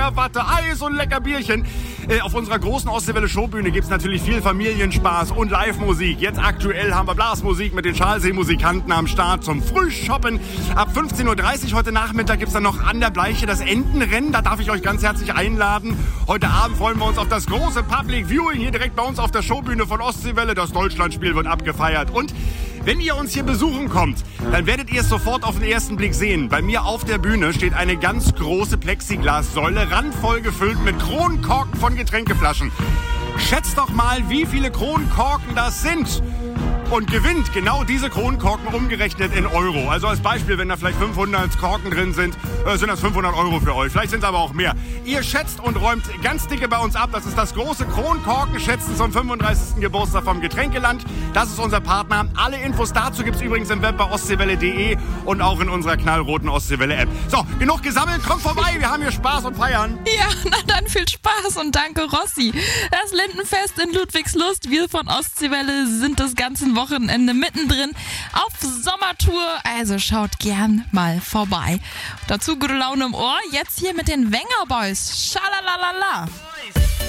Zuckerwatte, Eis und lecker Bierchen. Auf unserer großen Ostseewelle Showbühne gibt's natürlich viel Familienspaß und Live-Musik. Jetzt aktuell haben wir Blasmusik mit den Schalsee-Musikanten am Start zum Frühshoppen. Ab 15.30 Uhr heute Nachmittag gibt's dann noch an der Bleiche das Entenrennen. Da darf ich euch ganz herzlich einladen. Heute Abend freuen wir uns auf das große Public Viewing hier direkt bei uns auf der Showbühne von Ostseewelle. Das Deutschlandspiel wird abgefeiert. Und wenn ihr uns hier besuchen kommt, dann werdet ihr es sofort auf den ersten Blick sehen. Bei mir auf der Bühne steht eine ganz große Plexiglassäule, randvoll gefüllt mit Kronkorken von Getränkeflaschen. Schätzt doch mal, wie viele Kronkorken das sind. Und gewinnt genau diese Kronkorken umgerechnet in Euro. Also als Beispiel, wenn da vielleicht 500 Korken drin sind, sind das 500 Euro für euch. Vielleicht sind es aber auch mehr. Ihr schätzt und räumt ganz dicke bei uns ab. Das ist das große Kronkorkenschätzen zum 35. Geburtstag vom Getränkeland. Das ist unser Partner. Alle Infos dazu gibt's übrigens im Web bei ostseewelle.de und auch in unserer knallroten Ostseewelle-App. So, genug gesammelt, kommt vorbei. Wir haben hier Spaß und feiern. Ja, na dann viel Spaß und danke Rossi. Das Lindenfest in Ludwigslust. Wir von Ostseewelle sind das ganze Wochenende mittendrin auf Sommertour, also schaut gern mal vorbei. Dazu gute Laune im Ohr, jetzt hier mit den Wenger Boys. Schalalalala.